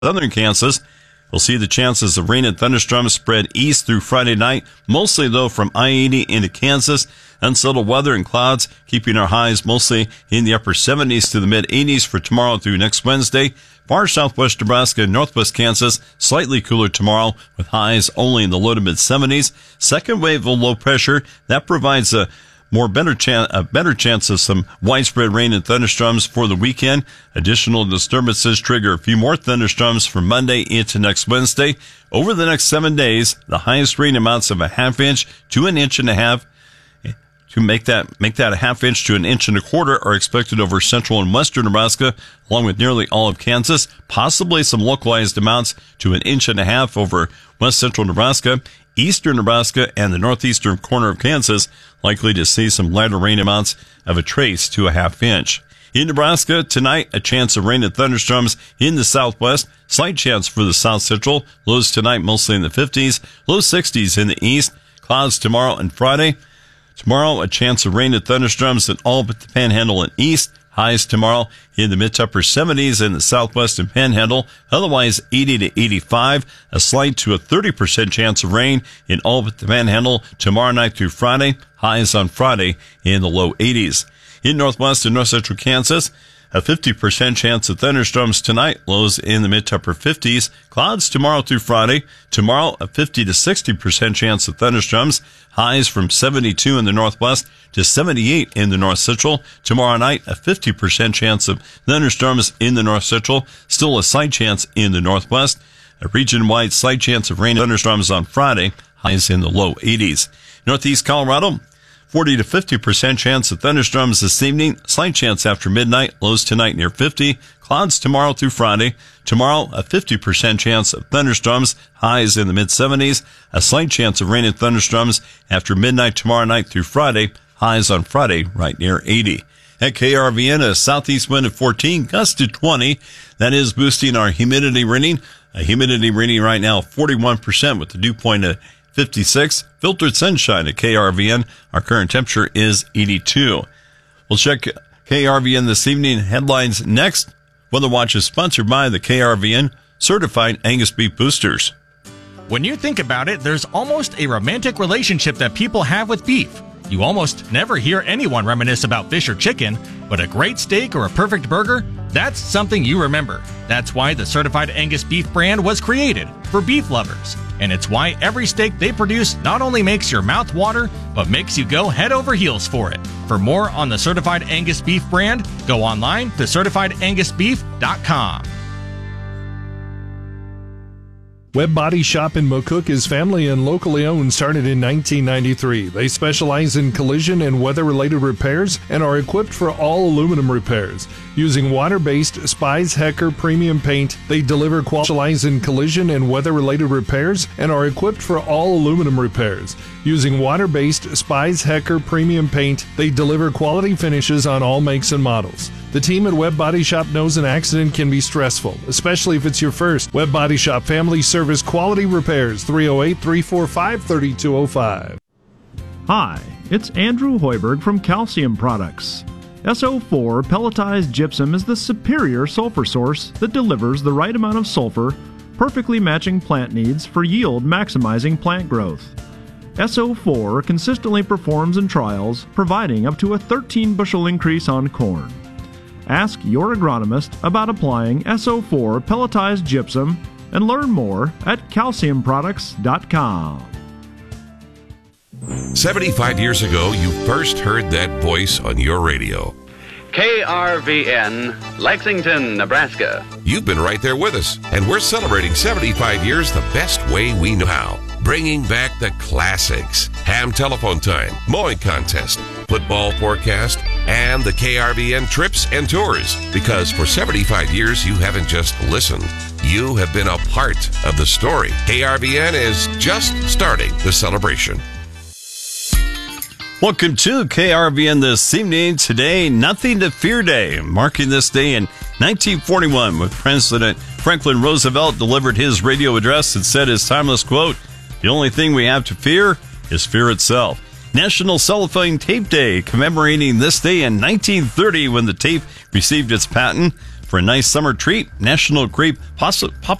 Southern Kansas. We'll see the chances of rain and thunderstorms spread east through Friday night, mostly, though, from I-80 into Kansas. Unsettled weather and clouds, keeping our highs mostly in the upper 70s to the mid-80s for tomorrow through next Wednesday. Far southwest Nebraska and northwest Kansas, slightly cooler tomorrow with highs only in the low to mid-70s. Second wave of low pressure, that provides a better chance of some widespread rain and thunderstorms for the weekend. Additional disturbances trigger a few more thunderstorms from Monday into next Wednesday. Over the next 7 days, the highest rain amounts of a half inch to an inch and a half. To make that a half inch to an inch and a quarter are expected over central and western Nebraska, along with nearly all of Kansas. Possibly some localized amounts to an inch and a half over west central Nebraska. Eastern Nebraska and the northeastern corner of Kansas likely to see some lighter rain amounts of a trace to a half inch. In Nebraska, tonight, a chance of rain and thunderstorms in the southwest. Slight chance for the south central. Lows tonight mostly in the 50s. Low 60s in the east. Clouds tomorrow and Friday. Tomorrow, a chance of rain and thunderstorms in all but the Panhandle and east. Highs tomorrow in the mid to upper 70s in the southwest and Panhandle. Otherwise, 80 to 85. A slight to a 30% chance of rain in all but the Panhandle tomorrow night through Friday. Highs on Friday in the low 80s. In northwest and north central Kansas, a 50% chance of thunderstorms tonight. Lows in the mid to upper 50s. Clouds tomorrow through Friday. Tomorrow, a 50 to 60% chance of thunderstorms. Highs from 72 in the northwest to 78 in the north central. Tomorrow night, a 50% chance of thunderstorms in the north central. Still a slight chance in the northwest. A region-wide slight chance of rain and thunderstorms on Friday. Highs in the low 80s. Northeast Colorado, 40 to 50% chance of thunderstorms this evening. Slight chance after midnight. Lows tonight near 50. Clouds tomorrow through Friday. Tomorrow, a 50% chance of thunderstorms. Highs in the mid-70s. A slight chance of rain and thunderstorms after midnight tomorrow night through Friday. Highs on Friday right near 80. At KRVN, a southeast wind of 14, gust to 20. That is boosting our humidity reading. A humidity reading right now 41% with the dew point at 56. Filtered sunshine at KRVN. Our current temperature is 82. We'll check KRVN this evening. Headlines next. Weather Watch is sponsored by the KRVN Certified Angus Beef Boosters. When you think about it, there's almost a romantic relationship that people have with beef. You almost never hear anyone reminisce about fish or chicken, but a great steak or a perfect burger, that's something you remember. That's why the Certified Angus Beef brand was created for beef lovers. And it's why every steak they produce not only makes your mouth water, but makes you go head over heels for it. For more on the Certified Angus Beef brand, go online to CertifiedAngusBeef.com. Webb Body Shop in McCook is family and locally owned, started in 1993. They specialize in collision and weather-related repairs and are equipped for all aluminum repairs. Using water-based Spies Hecker premium paint, they deliver specialize in collision and weather-related repairs and are equipped for all aluminum repairs. Using water-based Spies Hecker premium paint, they deliver quality finishes on all makes and models. The team at Webb Body Shop knows an accident can be stressful, especially if it's your first. Webb Body Shop Family Service Quality Repairs, 308-345-3205. Hi, it's Andrew Hoiberg from Calcium Products. SO4 pelletized gypsum is the superior sulfur source that delivers the right amount of sulfur, perfectly matching plant needs for yield maximizing plant growth. SO4 consistently performs in trials, providing up to a 13-bushel increase on corn. Ask your agronomist about applying SO4 pelletized gypsum and learn more at calciumproducts.com. 75 years ago, you first heard that voice on your radio. KRVN, Lexington, Nebraska. You've been right there with us, and we're celebrating 75 years the best way we know how. Bringing back the classics. Ham telephone time, mowing contest, football forecast, and the KRVN trips and tours. Because for 75 years, you haven't just listened. You have been a part of the story. KRVN is just starting the celebration. Welcome to KRVN this evening. Today, Nothing to Fear Day, marking this day in 1941 when President Franklin Roosevelt delivered his radio address and said his timeless quote, "The only thing we have to fear is fear itself." National Cellophane Tape Day, commemorating this day in 1930 when the tape received its patent. For a nice summer treat, National Grape Popsicle